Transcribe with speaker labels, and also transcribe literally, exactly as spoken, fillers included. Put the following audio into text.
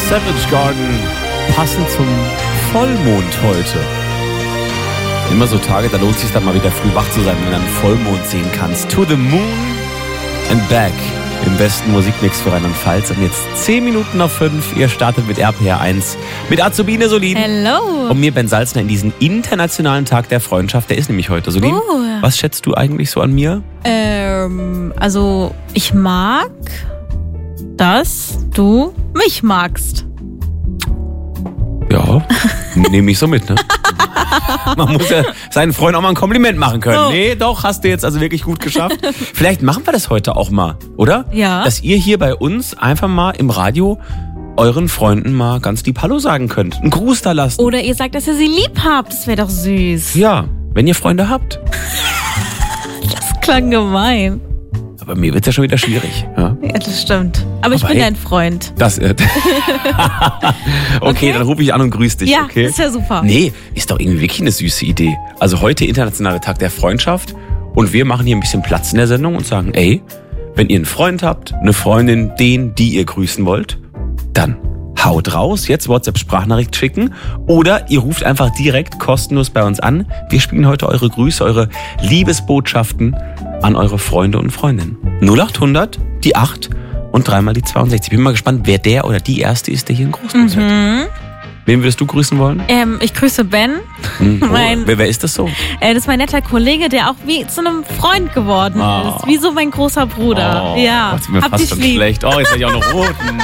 Speaker 1: Savage Garden, passend zum Vollmond heute. Immer so Tage, da lohnt es sich dann mal wieder früh wach zu sein, wenn du einen Vollmond sehen kannst. To the Moon and Back im besten Musikmix für Rheinland-Pfalz. Und jetzt zehn Minuten auf fünf. Ihr startet mit R P R eins mit Azubine Solin.
Speaker 2: Hello.
Speaker 1: Und mir Ben Salzner in diesen internationalen Tag der Freundschaft. Der ist nämlich heute. Solin,
Speaker 2: Oh.
Speaker 1: was schätzt du eigentlich so an mir?
Speaker 2: Ähm, also ich mag, dass du mich magst.
Speaker 1: Ja, nehme ich so mit, ne? Man muss ja seinen Freunden auch mal ein Kompliment machen können.
Speaker 2: Oh.
Speaker 1: Nee, doch, hast du jetzt also wirklich gut geschafft. Vielleicht machen wir das heute auch mal, oder?
Speaker 2: Ja.
Speaker 1: Dass ihr hier bei uns einfach mal im Radio euren Freunden mal ganz lieb Hallo sagen könnt. Einen Gruß da lassen.
Speaker 2: Oder ihr sagt, dass ihr sie lieb habt. Das wäre doch süß.
Speaker 1: Ja, wenn ihr Freunde habt.
Speaker 2: Das klang gemein.
Speaker 1: Aber mir wird's ja schon wieder schwierig. Ja?
Speaker 2: Ja, das stimmt. Aber ich
Speaker 1: Aber
Speaker 2: bin
Speaker 1: hey.
Speaker 2: dein Freund.
Speaker 1: Das, äh, okay,
Speaker 2: Okay.
Speaker 1: dann rufe ich an und grüß dich.
Speaker 2: Ja,
Speaker 1: okay?
Speaker 2: das wäre super.
Speaker 1: Nee, ist doch irgendwie wirklich eine süße Idee. Also heute internationaler Tag der Freundschaft und wir machen hier ein bisschen Platz in der Sendung und sagen, ey, wenn ihr einen Freund habt, eine Freundin, den, die ihr grüßen wollt, dann haut raus, jetzt WhatsApp-Sprachnachricht schicken oder ihr ruft einfach direkt kostenlos bei uns an. Wir spielen heute eure Grüße, eure Liebesbotschaften an eure Freunde und Freundinnen. null acht hundert, die acht und dreimal die zweiundsechzig. Ich bin mal gespannt, wer der oder die Erste ist, der hier einen Gruß hat.
Speaker 2: Mhm.
Speaker 1: Wen würdest du grüßen wollen?
Speaker 2: Ähm, ich grüße Ben.
Speaker 1: Hm, oh,
Speaker 2: Mein-
Speaker 1: wer, wer ist das so?
Speaker 2: Äh, das ist mein netter Kollege, der auch wie zu einem Freund geworden
Speaker 1: Oh.
Speaker 2: ist. Wie so mein großer Bruder.
Speaker 1: Oh,
Speaker 2: ja,
Speaker 1: das ist mir
Speaker 2: hab
Speaker 1: fast
Speaker 2: dich
Speaker 1: schon
Speaker 2: lieb.
Speaker 1: schlecht. Oh, jetzt werde ich auch noch rot.